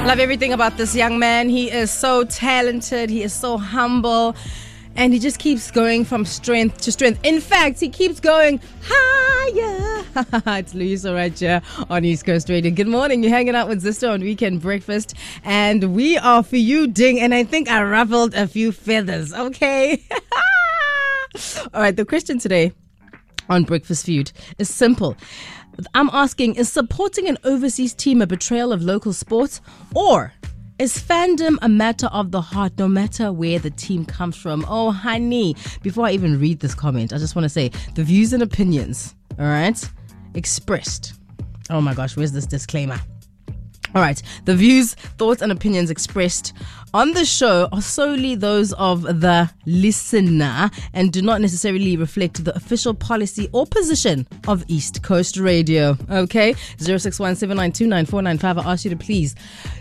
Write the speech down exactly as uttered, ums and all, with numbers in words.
Love everything about this young man. He is so talented. He is so humble. And he just keeps going from strength to strength. In fact, he keeps going higher. It's Luis right here on East Coast Radio. Good morning. You're hanging out with Zisto on Weekend Breakfast. And we are for you, Ding. And I think I ruffled a few feathers. Okay. All right. The question today on Breakfast Feud is simple. I'm asking, is supporting an overseas team a betrayal of local sports, or is fandom a matter of the heart no matter where the team comes from? Oh, honey, before I even read this comment, I just want to say the views and opinions, all right, expressed. Oh my gosh, where's this disclaimer? All right, the views, thoughts, and opinions expressed on the show are solely those of the listener and do not necessarily reflect the official policy or position of East Coast Radio. Okay, zero six one seven nine two nine four nine five. I ask you to please